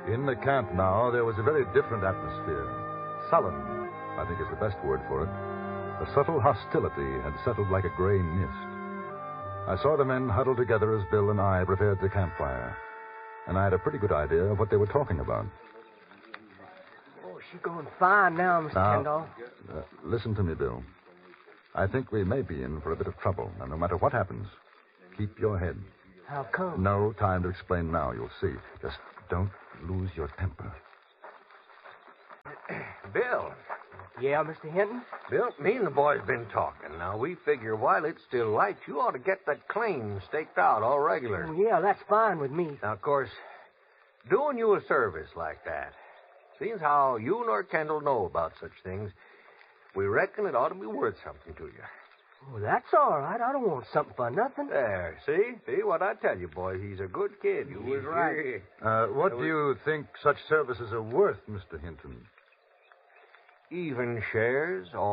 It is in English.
In the camp now, there was a very different atmosphere. Sullen, I think is the best word for it. A subtle hostility had settled like a gray mist. I saw the men huddled together as Bill and I prepared the campfire. And I had a pretty good idea of what they were talking about. Oh, she's going fine now, Mr. Kendall. Listen to me, Bill. I think we may be in for a bit of trouble, and no matter what happens, keep your head. How come? No time to explain now, you'll see. Just don't lose your temper. Bill. Yeah, Mr. Hinton? Bill, me and the boys been talking. Now, we figure while it's still light, you ought to get that claim staked out all regular. Oh, yeah, that's fine with me. Now, of course, doing you a service like that, seeing how you nor Kendall know about such things, we reckon it ought to be worth something to you. Oh, that's all right. I don't want something for nothing. There, see what I tell you, boy. He's a good kid. You was right. What do you think such services are worth, Mr. Hinton? Even shares or